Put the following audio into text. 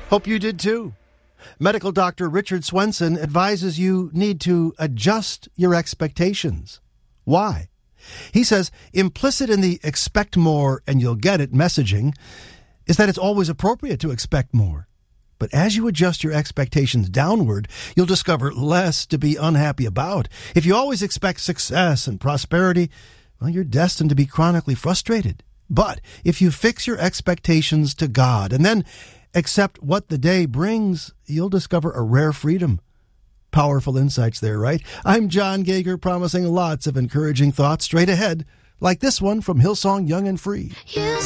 Hope you did too. Medical doctor Richard Swenson advises you need to adjust your expectations. Why? He says implicit in the expect more and you'll get it messaging is that it's always appropriate to expect more. But as you adjust your expectations downward, you'll discover less to be unhappy about. If you always expect success and prosperity, well, you're destined to be chronically frustrated. But if you fix your expectations to God and then accept what the day brings, you'll discover a rare freedom. Powerful insights there, right? I'm John Gager, promising lots of encouraging thoughts straight ahead, like this one from Hillsong Young and Free.